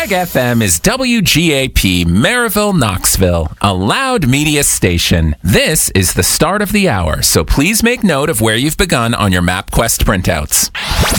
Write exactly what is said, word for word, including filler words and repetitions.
Mega F M is W G A P, Maryville, Knoxville, a loud media station. This is the start of the hour, so please make note of where you've begun on your MapQuest printouts.